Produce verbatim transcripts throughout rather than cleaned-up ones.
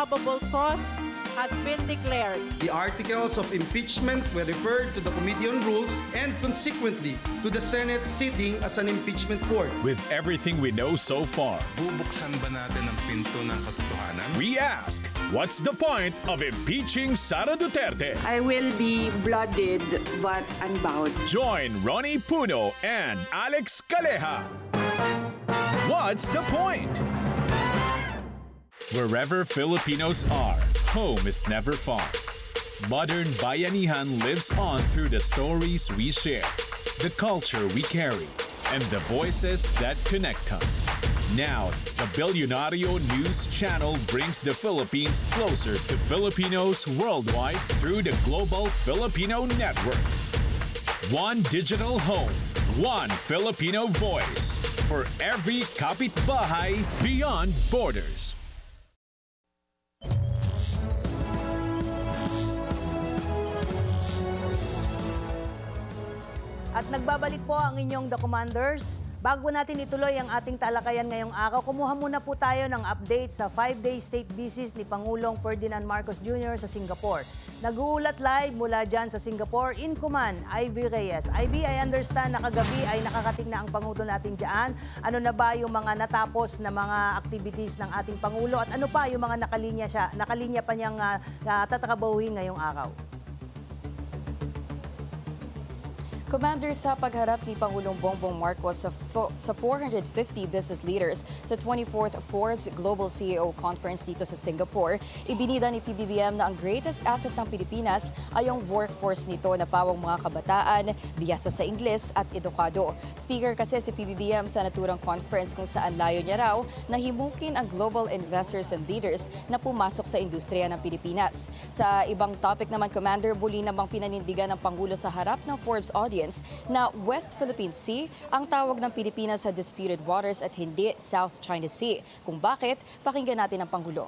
probable cause has been declared. The articles of impeachment were referred to the Committee on Rules and consequently to the Senate sitting as an impeachment court. With everything we know so far, Bubuksan ba natin ang pinto ng katotohanan? we ask, what's the point of impeaching Sara Duterte? I will be blooded but unbowed. Join Ronnie Puno and Alex Caleja. What's the point? Wherever Filipinos are, home is never far. Modern Bayanihan lives on through the stories we share, the culture we carry, and the voices that connect us. Now, the Billionario News Channel brings the Philippines closer to Filipinos worldwide through the Global Filipino Network. One digital home, one Filipino voice for every kapitbahay beyond borders. At nagbabalik po ang inyong The Commanders. Bago natin ituloy ang ating talakayan ngayong araw, kumuha muna po tayo ng update sa five-day state visit ni Pangulong Ferdinand Marcos Junior sa Singapore. Nag-uulat live mula dyan sa Singapore, in command, Ivy Reyes. Ivy, I understand na kagabi ay nakakating na ang Pangulo natin dyan. Ano na ba yung mga natapos na mga activities ng ating Pangulo at ano pa yung mga nakalinya, siya, nakalinya pa niyang uh, uh, tatrabahuhin ngayong araw? Commander, sa pagharap ni Pangulong Bongbong Marcos sa, fo- sa four hundred fifty business leaders sa twenty-fourth Forbes Global C E O Conference dito sa Singapore, ibinida ni P B B M na ang greatest asset ng Pilipinas ay ang workforce nito na pawang mga kabataan, biyasa sa Ingles at edukado. Speaker kasi si P B B M sa naturang conference kung saan layo niya raw na himukin ang global investors and leaders na pumasok sa industriya ng Pilipinas. Sa ibang topic naman, Commander, muli namang pinanindigan ng Pangulo sa harap ng Forbes audience na West Philippine Sea ang tawag ng Pilipinas sa disputed waters at hindi South China Sea. Kung bakit, pakinggan natin ang Pangulo.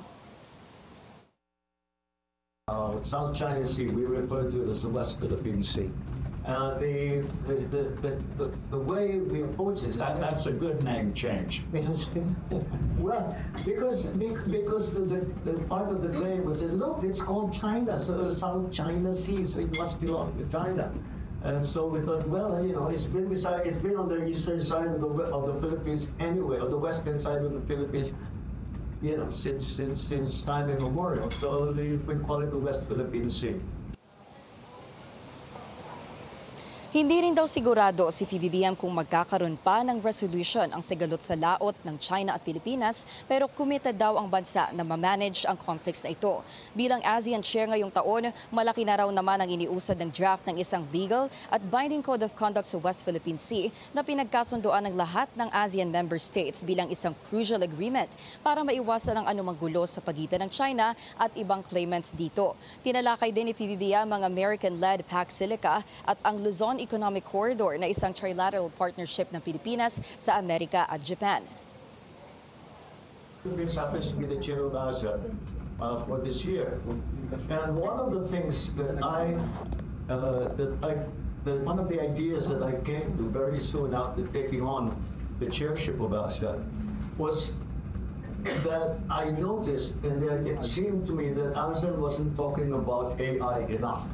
Uh, South China Sea, we refer to it as the West Philippine Sea. Uh, the, the, the, the, the, the way we approach it, That, that's a good name change. because, well, because because the, the part of the claim was that, look, it's called China, so South China Sea, so it must belong to China. And so we thought, well, you know, it's been beside, it's been on the eastern side of the of the Philippines anyway, or the western side of the Philippines, you know, since since since time immemorial. So we call it the West Philippine Sea. Hindi rin daw sigurado si P B B M kung magkakaroon pa ng resolution ang sigalot sa laot ng China at Pilipinas, pero committed daw ang bansa na ma-manage ang conflicts na ito. Bilang ASEAN chair ngayong taon, malaki na raw naman ang iniusad ng draft ng isang legal at binding code of conduct sa West Philippine Sea na pinagkasunduan ng lahat ng ASEAN member states bilang isang crucial agreement para maiwasan ang anumang gulo sa pagitan ng China at ibang claimants dito. Tinalakay din ni P B B M ang American-led Pax Silica at ang Luzon Economic Corridor na isang trilateral partnership ng Pilipinas sa Amerika at Japan. This happens to be the chair of ASEAN uh, for this year, and one of the things that I uh, that I that one of the ideas that I came to very soon after taking on the chairship of ASEAN was that I noticed, and that it seemed to me that ASEAN wasn't talking about A I enough.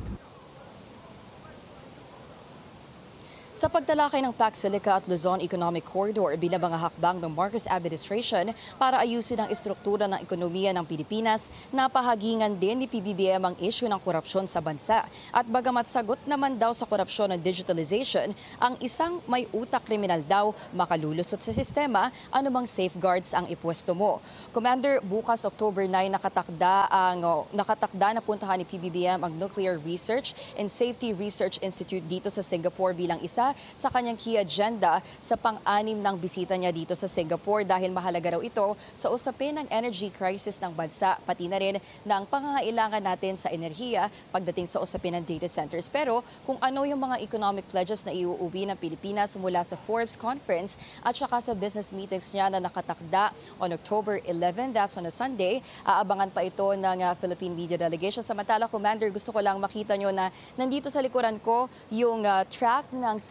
Sa pagtalakay ng Pax Silica at Luzon Economic Corridor bilang mga hakbang ng Marcos administration para ayusin ang istruktura ng ekonomiya ng Pilipinas, napahagingan din ni P B B M ang issue ng korupsyon sa bansa. At bagamat sagot naman daw sa korupsyon ng digitalization, ang isang may utak kriminal daw makalulusot sa sistema, anumang safeguards ang ipwesto mo. Commander, bukas October nine nakatakda ang oh, nakatakda na puntahan ni P B B M ang Nuclear Research and Safety Research Institute dito sa Singapore bilang isa sa kanyang key agenda sa pang-anim ng bisita niya dito sa Singapore dahil mahalaga raw ito sa usapin ng energy crisis ng bansa, pati na rin ng pangangailangan natin sa enerhiya pagdating sa usapin ng data centers. Pero kung ano yung mga economic pledges na iuuwi ng Pilipinas mula sa Forbes Conference at saka sa business meetings niya na nakatakda on October eleventh, that's on a Sunday, aabangan pa ito ng uh, Philippine Media Delegation. Samantala, Commander, gusto ko lang makita nyo na nandito sa likuran ko yung uh, track ng Singapore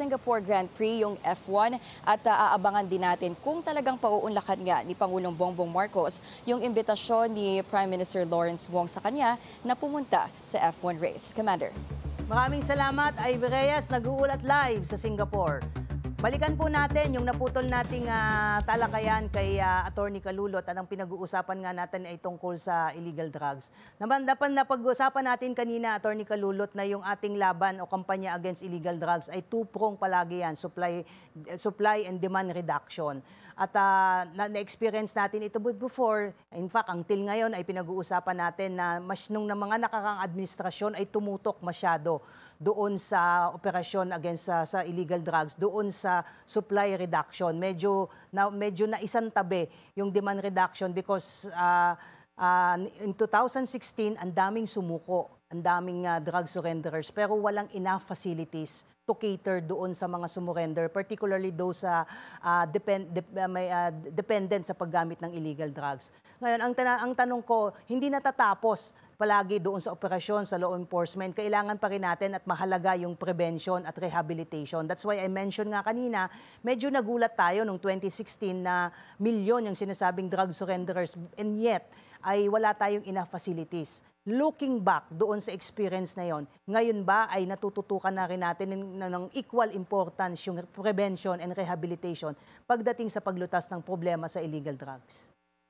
Singapore Grand Prix, yung F one, at uh, aabangan din natin kung talagang pauunlakan nga ni Pangulong Bongbong Marcos yung imbitasyon ni Prime Minister Lawrence Wong sa kanya na pumunta sa F one race. Commander. Maraming salamat, Ivy Reyes, nag-uulat live sa Singapore. Balikan po natin yung naputol nating uh, talakayan kay uh, Attorney Kalulot at ang pinag-uusapan nga natin ay tungkol sa illegal drugs. Naman dapat na pag-uusapan natin kanina, Attorney Kalulot, na yung ating laban o kampanya against illegal drugs ay two-prong palagi yan, supply, supply and demand reduction. At uh, na-experience natin ito before. In fact, ang till ngayon ay pinag-uusapan natin na mas nung na mga nakakang administrasyon ay tumutok masyado doon sa operasyon against sa, sa illegal drugs, doon sa supply reduction. Medyo na medyo na isang tabi yung demand reduction because uh, uh, in two thousand sixteen ang daming sumuko, ang daming uh, drug surrenderers pero walang enough facilities to cater doon sa mga sumurrender, particularly those sa uh, depend, de, uh, may, uh, dependent sa paggamit ng illegal drugs. Ngayon, ang, ang tanong ko, hindi natatapos palagi doon sa operasyon, sa law enforcement. Kailangan pa rin natin at mahalaga yung prevention at rehabilitation. That's why I mentioned nga kanina, medyo nagulat tayo noong twenty sixteen na milyon yung sinasabing drug surrenderers and yet ay wala tayong enough facilities. Looking back doon sa experience na yon, ngayon ba ay natututukan na rin natin ng, ng equal importance yung prevention and rehabilitation pagdating sa paglutas ng problema sa illegal drugs?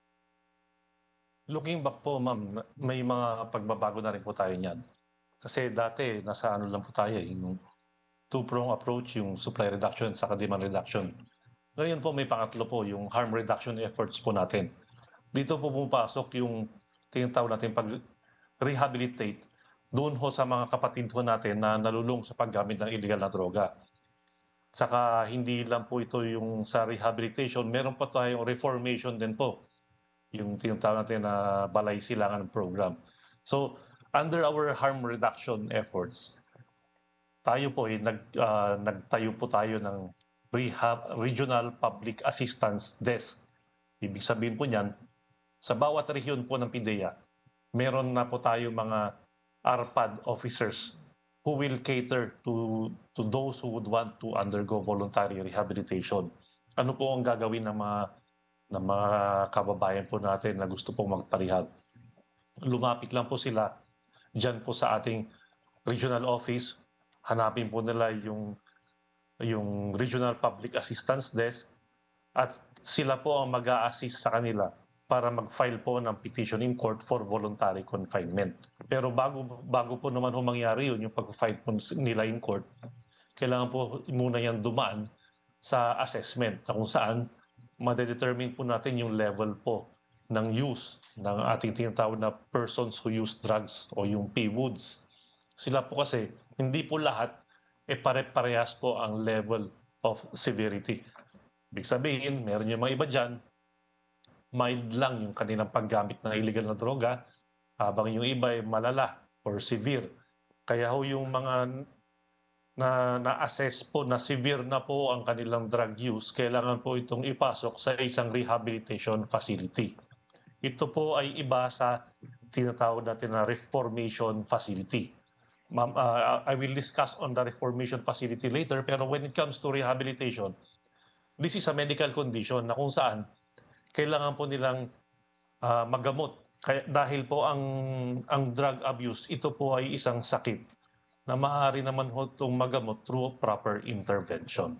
Looking back po, ma'am, may mga pagbabago na rin po tayo niyan. Kasi dati, nasa ano lang po tayo, yung two-prong approach, yung supply reduction sa demand reduction. Ngayon po, may pangatlo po, yung harm reduction efforts po natin. Dito po pumapasok yung tinatawag natin pag-rehabilitate doon ho sa mga kapatid ho natin na nalulung sa paggamit ng illegal na droga. Saka hindi lang po ito yung sa rehabilitation, meron pa tayong reformation din po. Yung tinatawag natin na balay silangan program. So, under our harm reduction efforts, tayo po, eh, nag, uh, nagtayo po tayo ng rehab, Regional Public Assistance Desk. Ibig sabihin po niyan, sa bawat rehiyon po ng PIDEA, meron na po tayo mga R P A D officers who will cater to, to those who would want to undergo voluntary rehabilitation. Ano po ang gagawin ng mga ng mga kababayan po natin na gusto pong magparehab? Lumapit lang po sila dyan po sa ating regional office. Hanapin po nila yung, yung Regional Public Assistance Desk at sila po ang mag-a-assist sa kanila para mag-file po ng petition in court for voluntary confinement. Pero bago, bago po naman ho mangyari yun, yung pag-file po nila in court, kailangan po muna yan dumaan sa assessment na kung saan madedetermine po natin yung level po ng use ng ating tinatawag na persons who use drugs o yung P W O Ds. Sila po kasi, hindi po lahat, e pare-parehas po ang level of severity. Ibig sabihin, meron yung mga iba dyan, mild lang yung kanilang paggamit ng illegal na droga, habang yung iba ay malala or severe. Kaya ho yung mga na na-assess po na severe na po ang kanilang drug use, kailangan po itong ipasok sa isang rehabilitation facility. Ito po ay iba sa tinatawag natin na reformation facility. Ma'am, uh, I will discuss on the reformation facility later, pero when it comes to rehabilitation, this is a medical condition na kung saan kailangan po nilang uh, magamot. Kaya, dahil po ang, ang drug abuse, ito po ay isang sakit na maaari naman ho itong magamot through proper intervention.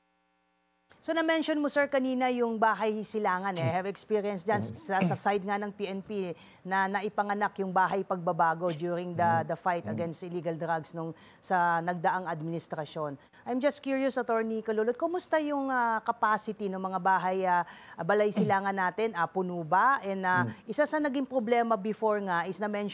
So na-mention mo, sir, kanina yung bahay silangan. Eh. I have experience dyan sa, sa side nga ng P N P na naipanganak yung bahay pagbabago during the, the fight against illegal drugs nung sa nagdaang administrasyon. I'm just curious, Attorney Kalulot, kumusta yung uh, capacity ng mga bahay uh, balay silangan natin? Uh, puno ba? And uh, isa sa naging problema before nga is na-mention